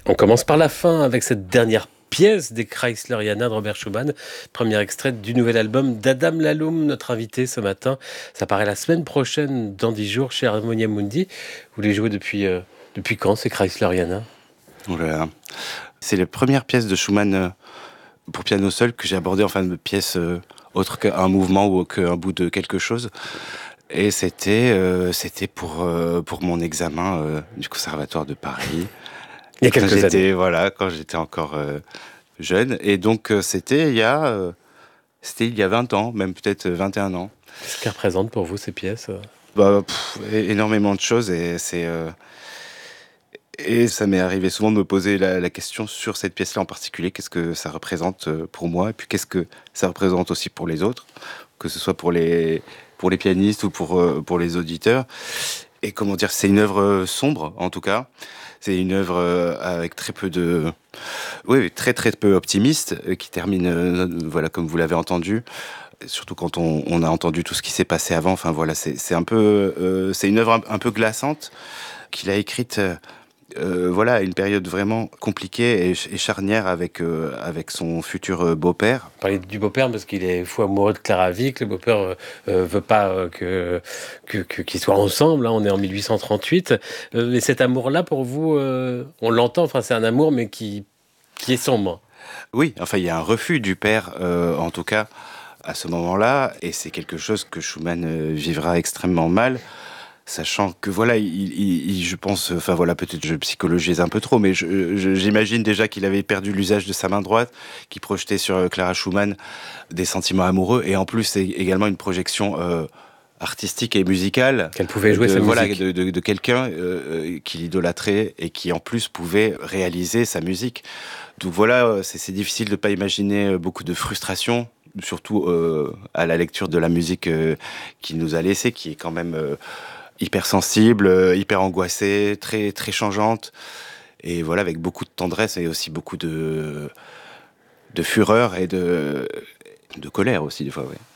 On commence par la fin avec cette dernière pièce des Chrysleriana de Robert Schumann, premier extrait du nouvel album d'Adam Laloum, notre invité ce matin. Ça paraît la semaine prochaine, dans 10 jours, chez Harmonia Mundi. Vous les jouez depuis quand, ces Chrysleriana? Oh là là. C'est la première pièce de Schumann pour piano seul que j'ai abordée, enfin une pièce autre qu'un mouvement ou qu'un bout de quelque chose. Et c'était pour mon examen du Conservatoire de Paris. Il y a quelques années. Quand j'étais encore jeune. Et donc c'était il y a 20 ans, même peut-être 21 ans. Qu'est-ce qu'elles représentent pour vous, ces pièces? Énormément de choses et ça m'est arrivé souvent de me poser la question sur cette pièce-là en particulier, qu'est-ce que ça représente pour moi, et puis qu'est-ce que ça représente aussi pour les autres, que ce soit pour les pianistes ou pour les auditeurs. Et comment dire, c'est une œuvre sombre en tout cas. C'est une œuvre avec très peu de... Oui, très très peu optimiste, qui termine, voilà, comme vous l'avez entendu. Surtout quand on a entendu tout ce qui s'est passé avant. Enfin voilà, c'est un peu... c'est une œuvre un peu glaçante qu'il a écrite... voilà, à une période vraiment compliquée et charnière avec son futur beau-père. Vous parlez du beau-père parce qu'il est fou amoureux de Clara Wieck. Le beau-père veut pas qu'ils soient ensemble. Hein. On est en 1838. Mais cet amour-là, pour vous, on l'entend. Enfin, c'est un amour, mais qui est sombre. Oui, enfin, il y a un refus du père, en tout cas, à ce moment-là, et c'est quelque chose que Schumann vivra extrêmement mal. Sachant que voilà, je pense, enfin voilà, peut-être je psychologise un peu trop, mais j'imagine déjà qu'il avait perdu l'usage de sa main droite, qui projetait sur Clara Schumann des sentiments amoureux, et en plus c'est également une projection artistique et musicale Qu'elle pouvait jouer sa musique. de quelqu'un qui l'idolâtrait et qui en plus pouvait réaliser sa musique. Donc voilà, c'est difficile de pas imaginer beaucoup de frustration, surtout à la lecture de la musique qu'il nous a laissée, qui est quand même hypersensible, hyper angoissée, très très changeante, et voilà, avec beaucoup de tendresse et aussi beaucoup de fureur et de colère aussi des fois. Ouais.